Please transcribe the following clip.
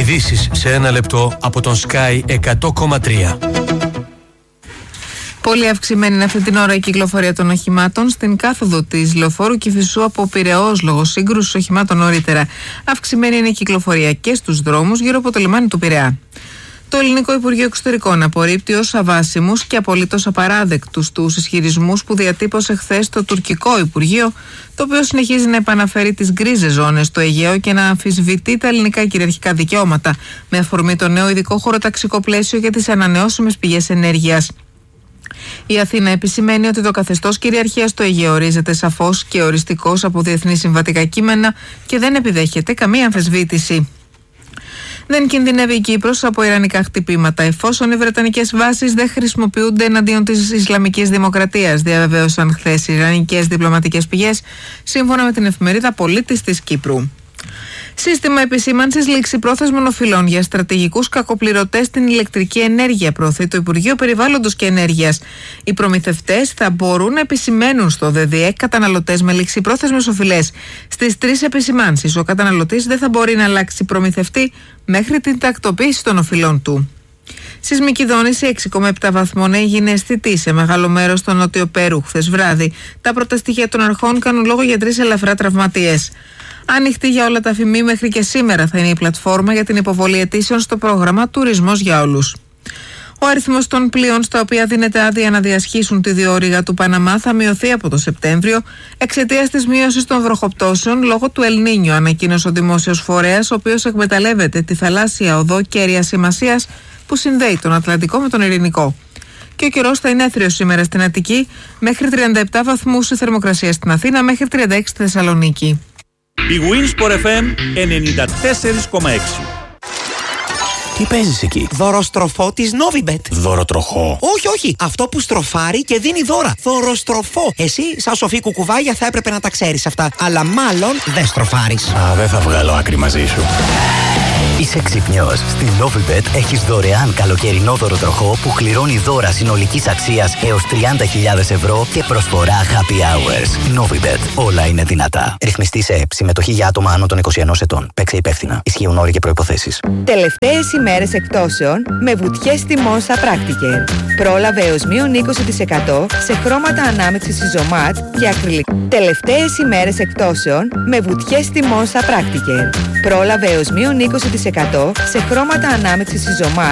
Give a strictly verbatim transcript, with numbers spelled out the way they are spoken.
Ειδήσεις σε ένα λεπτό από τον Sky εκατό κόμμα τρία. Πολύ αυξημένη είναι αυτή την ώρα η κυκλοφορία των οχημάτων στην κάθοδο της Λεωφόρου Κηφισού από Πειραιώς λόγω σύγκρουσης οχημάτων νωρίτερα. Αυξημένη είναι η κυκλοφορία και στους δρόμους γύρω από το λιμάνι του Πειραιά. Το Ελληνικό Υπουργείο Εξωτερικών απορρίπτει ως αβάσιμους και απολύτως απαράδεκτους τους ισχυρισμούς που διατύπωσε χθες το τουρκικό Υπουργείο, το οποίο συνεχίζει να επαναφέρει τις γκρίζες ζώνες στο Αιγαίο και να αμφισβητεί τα ελληνικά κυριαρχικά δικαιώματα, με αφορμή το νέο ειδικό χωροταξικό πλαίσιο για τις ανανεώσιμες πηγές ενέργειας. Η Αθήνα επισημαίνει ότι το καθεστώς κυριαρχίας στο Αιγαίο ορίζεται σαφώς και οριστικώς από διεθνή συμβατικά κείμενα και δεν επιδέχεται καμία αμφισβήτηση. Δεν κινδυνεύει η Κύπρος από ιρανικά χτυπήματα, εφόσον οι βρετανικές βάσεις δεν χρησιμοποιούνται εναντίον της Ισλαμικής Δημοκρατίας, διαβεβαίωσαν χθες οι ιρανικές διπλωματικές πηγές, σύμφωνα με την εφημερίδα Πολίτης της Κύπρου. Σύστημα επισήμανσης ληξιπρόθεσμων οφειλών για στρατηγικούς κακοπληρωτές στην ηλεκτρική ενέργεια, προωθεί το Υπουργείο Περιβάλλοντος και Ενέργειας. Οι προμηθευτές θα μπορούν να επισημαίνουν στο ΔΔΕ καταναλωτές με ληξιπρόθεσμες οφειλές. Στις τρεις επισημάνσεις, ο καταναλωτής δεν θα μπορεί να αλλάξει προμηθευτή μέχρι την τακτοποίηση των οφειλών του. Σεισμική δόνηση έξι κόμμα επτά βαθμών έγινε αισθητή σε μεγάλο μέρος στο νότιο Πέρου χθες βράδυ. Τα πρώτα στοιχεία των αρχών κάνουν λόγο για τρεις ελαφρά τραυματίες. Ανοιχτή για όλα τα φημή μέχρι και σήμερα θα είναι η πλατφόρμα για την υποβολή αιτήσεων στο πρόγραμμα Τουρισμός για Όλους. Ο αριθμός των πλοίων στα οποία δίνεται άδεια να διασχίσουν τη διόρυγα του Παναμά θα μειωθεί από το Σεπτέμβριο εξαιτίας της μείωσης των βροχοπτώσεων λόγω του Ελ Νίνιο, ανακοίνωσε ο δημόσιος φορέας, ο οποίος εκμεταλλεύεται τη θαλάσσια οδό κέρειας σημασίας που συνδέει τον Ατλαντικό με τον Ειρηνικό. Και ο καιρός θα είναι έθριος σήμερα στην Αττική, μέχρι τριάντα επτά βαθμούς η θερμοκρασία στην Αθήνα, μέχρι τριάντα έξι στη Θεσσαλονίκη. Η Winsport εφ εμ ενενήντα τέσσερα κόμμα έξι. Τι παίζεις εκεί? Δωροστροφό της Novibet. Δωροτροχό? Όχι, όχι. Αυτό που στροφάρει και δίνει δώρα. Δωροστροφό. Εσύ, σαν σοφή κουκουβάγια, θα έπρεπε να τα ξέρεις αυτά. Αλλά μάλλον δεν στροφάρεις. Α, δεν θα βγάλω άκρη μαζί σου. Είσαι ξυπνιός. Στη Novibet έχεις δωρεάν καλοκαιρινό δωροτροχό που κληρώνει δώρα συνολικής αξίας έως τριάντα χιλιάδες ευρώ και προσφορά happy hours. Novibet. Όλα είναι δυνατά. Ρυθμιστή σε ΕΠ. Συμμετοχή για άτομα άνω των είκοσι ενός ετών. Παίξε υπεύθυνα. Ισχύουν όροι και προϋποθέσεις. Τελευταίες ημέρες εκπτώσεων με βουτιές τιμών στα Practicare. Πρόλαβε έως μείον είκοσι τοις εκατό σε χρώματα ανάμειξης Isomat και ακριλικά. Τελευταίες ημέρες εκπτώσεων με βουτιές τιμών στα Practicare. Πρόλαβε έως μείον είκοσι τοις εκατό σε χρώματα ανάμειξης Isomat